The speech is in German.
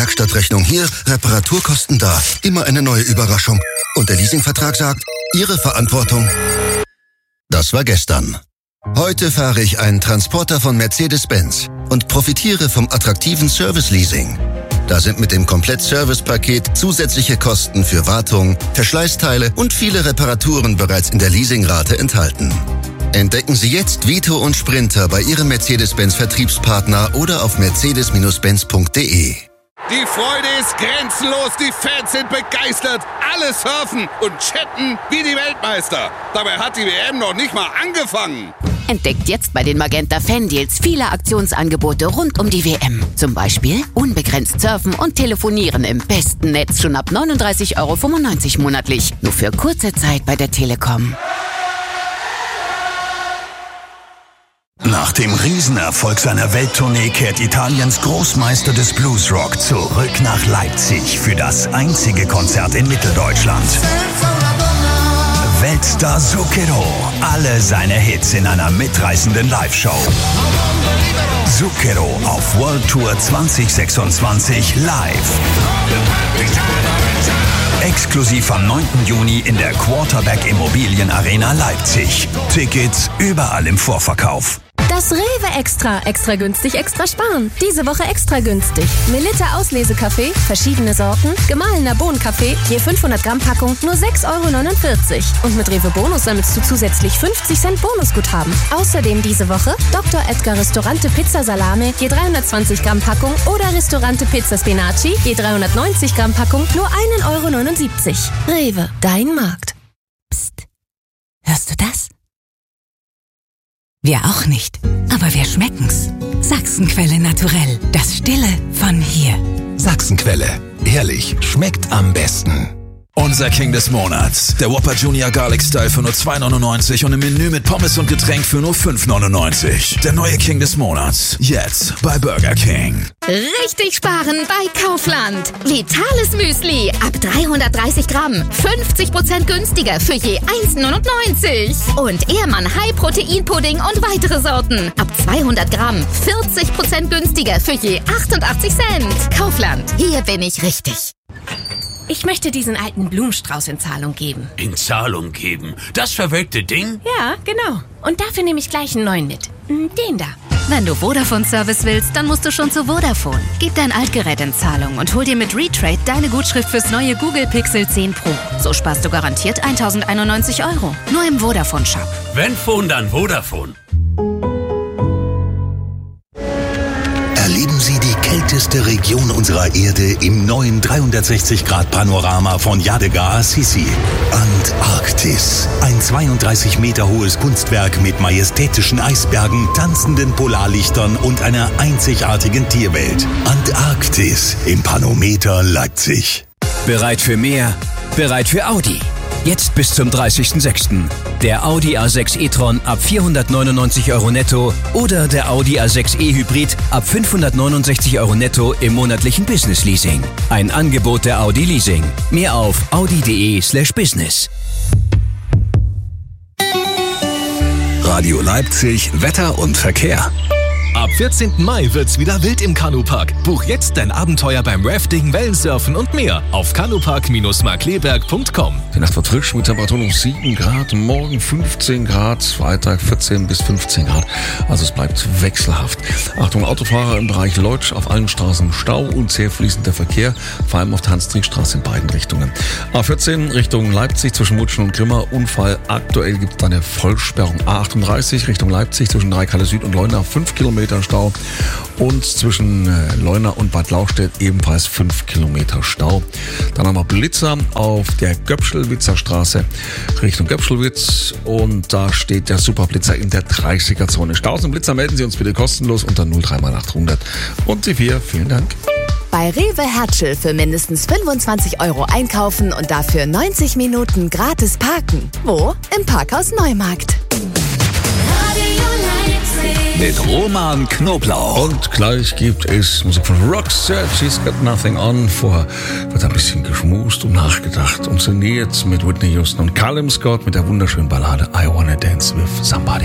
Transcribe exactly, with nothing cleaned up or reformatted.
Werkstattrechnung hier, Reparaturkosten da. Immer eine neue Überraschung. Und der Leasingvertrag sagt, Ihre Verantwortung. Das war gestern. Heute fahre ich einen Transporter von Mercedes-Benz und profitiere vom attraktiven Service-Leasing. Da sind mit dem Komplett-Service-Paket zusätzliche Kosten für Wartung, Verschleißteile und viele Reparaturen bereits in der Leasingrate enthalten. Entdecken Sie jetzt Vito und Sprinter bei Ihrem Mercedes-Benz-Vertriebspartner oder auf mercedes Benz punkt de. Die Freude ist grenzenlos, die Fans sind begeistert, alle surfen und chatten wie die Weltmeister. Dabei hat die W M noch nicht mal angefangen. Entdeckt jetzt bei den Magenta Fan Deals viele Aktionsangebote rund um die W M. Zum Beispiel unbegrenzt surfen und telefonieren im besten Netz schon ab neununddreißig Euro fünfundneunzig monatlich. Nur für kurze Zeit bei der Telekom. Nach dem Riesenerfolg seiner Welttournee kehrt Italiens Großmeister des Bluesrock zurück nach Leipzig für das einzige Konzert in Mitteldeutschland. Weltstar Zucchero, alle seine Hits in einer mitreißenden Live-Show. Zucchero auf World Tour zwanzig sechsundzwanzig live. Exklusiv am neunten Juni in der Quarterback Immobilien Arena Leipzig. Tickets überall im Vorverkauf. Das Rewe Extra. Extra günstig, extra sparen. Diese Woche extra günstig. Melitta Auslesekaffee, verschiedene Sorten, gemahlener Bohnenkaffee, je fünfhundert Gramm Packung, nur sechs Euro neunundvierzig. Und mit Rewe Bonus sammelst du zusätzlich fünfzig Cent Bonusguthaben. Außerdem diese Woche Doktor Edgar Restaurante Pizza Salame, je dreihundertzwanzig Gramm Packung oder Restaurante Pizza Spinaci, je dreihundertneunzig Gramm Packung, nur ein Euro neunundsiebzig. Rewe, dein Markt. Psst. Hörst du das? Wir auch nicht, aber wir schmecken's. Sachsenquelle Naturell, das Stille von hier. Sachsenquelle, ehrlich, schmeckt am besten. Unser King des Monats, der Whopper Junior Garlic Style für nur zwei neunundneunzig und im Menü mit Pommes und Getränk für nur fünf neunundneunzig. Der neue King des Monats, jetzt bei Burger King. Richtig sparen bei Kaufland. Vitales Müsli ab dreihundertdreißig Gramm, fünfzig Prozent günstiger für je eins neunundneunzig. Und Ehrmann High Protein Pudding und weitere Sorten ab zweihundert Gramm, vierzig Prozent günstiger für je achtundachtzig Cent. Kaufland, hier bin ich richtig. Ich möchte diesen alten Blumenstrauß in Zahlung geben. In Zahlung geben? Das verwelkte Ding? Ja, genau. Und dafür nehme ich gleich einen neuen mit. Den da. Wenn du Vodafone-Service willst, dann musst du schon zu Vodafone. Gib dein Altgerät in Zahlung und hol dir mit Retrade deine Gutschrift fürs neue Google Pixel zehn Pro. So sparst du garantiert tausendeinundneunzig Euro. Nur im Vodafone-Shop. Wenn Phone, dann Vodafone. Erleben Sie die kälteste Region unserer Erde im neuen dreihundertsechzig Grad Panorama von Yadega Assisi. Antarktis. Ein zweiunddreißig Meter hohes Kunstwerk mit majestätischen Eisbergen, tanzenden Polarlichtern und einer einzigartigen Tierwelt. Antarktis im Panometer Leipzig. Bereit für mehr? Bereit für Audi. Jetzt bis zum dreißigsten sechsten Der Audi A sechs e-tron ab vierhundertneunundneunzig Euro netto oder der Audi A sechs e-Hybrid ab fünfhundertneunundsechzig Euro netto im monatlichen Business Leasing. Ein Angebot der Audi Leasing. Mehr auf audi.de slash business. Radio Leipzig, Wetter und Verkehr. Ab vierzehnten Mai wird's wieder wild im Kanupark. Buch jetzt dein Abenteuer beim Rafting, Wellensurfen und mehr auf kanupark markleberg punkt com. Die Nacht wird frisch mit Temperaturen um sieben Grad, morgen fünfzehn Grad, Freitag vierzehn bis fünfzehn Grad. Also es bleibt wechselhaft. Achtung, Autofahrer im Bereich Leutsch, auf allen Straßen Stau und sehr fließender Verkehr, vor allem auf der Hans-Trieg-Straße in beiden Richtungen. A vierzehn Richtung Leipzig zwischen Mutschen und Grimma, Unfall. Aktuell gibt es eine Vollsperrung. A achtunddreißig Richtung Leipzig zwischen Dreikalle Süd und Leuna, fünf Kilometer Stau. Und zwischen Leuna und Bad Lauchstädt ebenfalls fünf Kilometer Stau. Dann haben wir Blitzer auf der Göpschelwitzer Straße Richtung Göpschelwitz. Und da steht der Superblitzer in der dreißiger Zone. Staus und Blitzer melden Sie uns bitte kostenlos unter null drei mal achthundert. Und die vier, vielen Dank. Bei Rewe Hertschel für mindestens fünfundzwanzig Euro einkaufen und dafür neunzig Minuten gratis parken. Wo? Im Parkhaus Neumarkt. Mit Roman Knoblauch. Und gleich gibt es Musik von Roxette, She's Got Nothing On. Vorher wird ein bisschen geschmust und nachgedacht und sinniert mit Whitney Houston und Callum Scott mit der wunderschönen Ballade I Wanna Dance With Somebody.